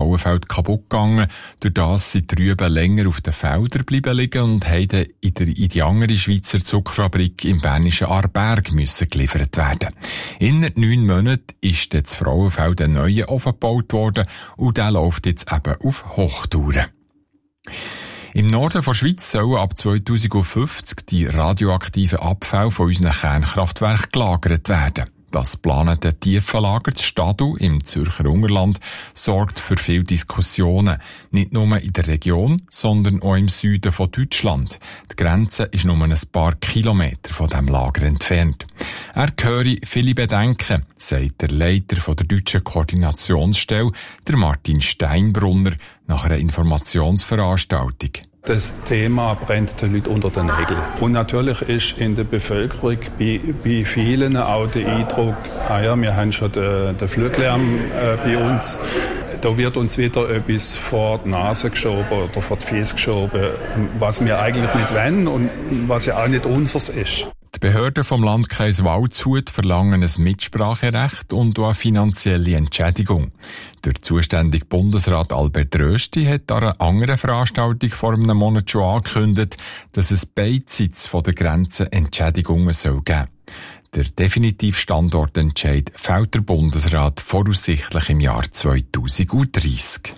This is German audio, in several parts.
Frauenfeld kaputt gegangen. Durch das sind die Rüben länger auf den Feldern bleiben liegen und haben in die andere Schweizer Zuckerfabrik im bernischen Aarberg müssen geliefert werden. Innerhalb 9 Monaten ist das Frauenfeld ein neuer Ofen gebaut worden und der läuft jetzt eben auf Hochtouren. Im Norden der Schweiz sollen ab 2050 die radioaktiven Abfälle von unseren Kernkraftwerken gelagert werden. Das planende Tiefenlager zu Stadu im Zürcher Ungerland sorgt für viele Diskussionen. Nicht nur in der Region, sondern auch im Süden von Deutschland. Die Grenze ist nur ein paar Kilometer von diesem Lager entfernt. Er höre viele Bedenken, sagt der Leiter von der deutschen Koordinationsstelle, der Martin Steinbrunner, nach einer Informationsveranstaltung. Das Thema brennt den Leuten unter den Nägeln. Und natürlich ist in der Bevölkerung bei vielen auch der Eindruck, wir haben schon den Fluglärm bei uns. Da wird uns wieder etwas vor die Nase geschoben oder vor die Füße geschoben, was wir eigentlich nicht wollen und was ja auch nicht unseres ist. Die Behörden vom Landkreis Waldshut verlangen ein Mitspracherecht und auch eine finanzielle Entschädigung. Der zuständige Bundesrat Albert Rösti hat an einer anderen Veranstaltung vor einem Monat schon angekündigt, dass es beidseits von der Grenze Entschädigungen soll geben. Der definitive Standortentscheid fällt der Bundesrat voraussichtlich im Jahr 2030.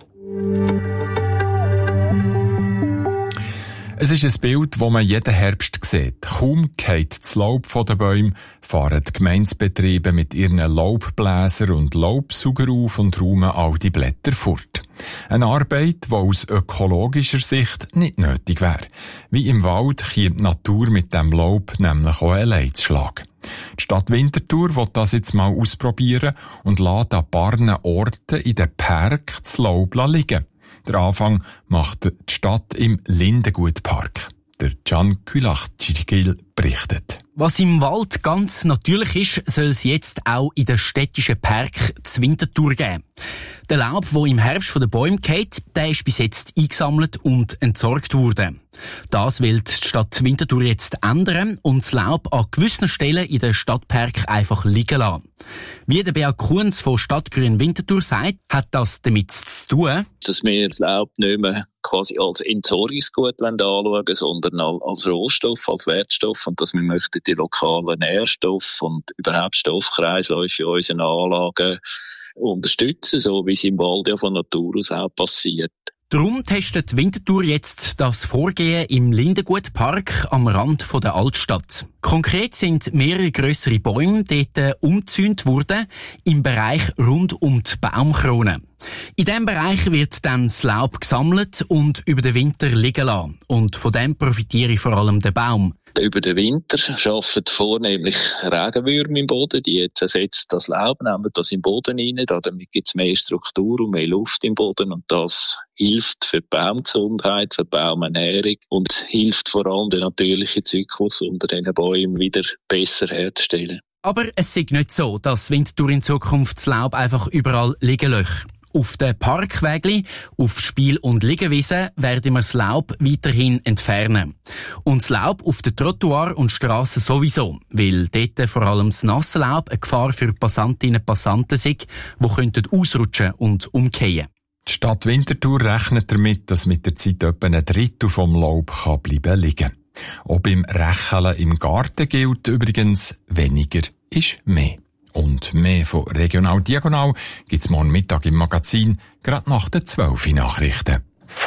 Es ist ein Bild, das man jeden Herbst sieht. Kaum geht das Laub von den Bäumen, fahren die Gemeindebetriebe mit ihren Laubbläsern und Laubsauger auf und räumen all die Blätter fort. Eine Arbeit, die aus ökologischer Sicht nicht nötig wäre. Wie im Wald kommt die Natur mit dem Laub nämlich auch allein zu Schlag. Die Stadt Winterthur will das jetzt mal ausprobieren und lässt an ein paar Orten in den Park das Laub liegen. Der Anfang macht die Stadt im Lindengutpark. Der Can Külach-Tschirgil berichtet. Was im Wald ganz natürlich ist, soll es jetzt auch in den städtischen Park zur Winterthur geben. Der Laub, der im Herbst von den Bäumen geht, der ist bis jetzt eingesammelt und entsorgt worden. Das will die Stadt Winterthur jetzt ändern und das Laub an gewissen Stellen in den Stadtpark einfach liegen lassen. Wie der Beat Kunz von Stadtgrün Winterthur sagt, hat das damit zu tun, dass wir das Laub nicht mehr quasi als Entsorgungsgut anschauen, sondern als Rohstoff, als Wertstoff und dass wir möchten die lokalen Nährstoffe und überhaupt Stoffkreisläufe in unseren Anlagen unterstützen, so wie es im Wald ja von Natur aus auch passiert. Darum testet Winterthur jetzt das Vorgehen im Lindengutpark am Rand der Altstadt. Konkret sind mehrere grössere Bäume dort umgezäunt worden im Bereich rund um die Baumkrone. In diesem Bereich wird dann das Laub gesammelt und über den Winter liegen lassen. Und von dem profitiere vor allem der Baum. Über den Winter arbeiten vornehmlich Regenwürmer im Boden. Die jetzt ersetzen das Laub, nehmen das im Boden rein. Damit gibt es mehr Struktur und mehr Luft im Boden. Und das hilft für die Baumgesundheit, für die Baumernährung und hilft vor allem den natürlichen Zyklus unter den Bäumen wieder besser herzustellen. Aber es ist nicht so, dass Winterthur in Zukunft das Laub einfach überall liegen lässt. Auf den Parkwägli, auf Spiel- und Liegewiesen werden wir das Laub weiterhin entfernen. Und das Laub auf den Trottoir und Strassen sowieso, weil dort vor allem das nasse Laub eine Gefahr für Passantinnen und Passanten ist, die ausrutschen und umkehren. Die Stadt Winterthur rechnet damit, dass mit der Zeit etwa ein Drittel vom Laub bleiben liegen. Auch beim Rächeln im Garten gilt übrigens, weniger ist mehr. Und mehr von Regional Diagonal gibt's morgen Mittag im Magazin, gerade nach den 12 Nachrichten.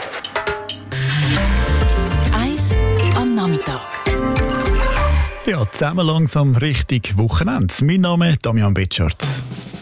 1 am Nachmittag. Ja, zusammen langsam Richtung Wochenende. Mein Name ist Damian Betschart.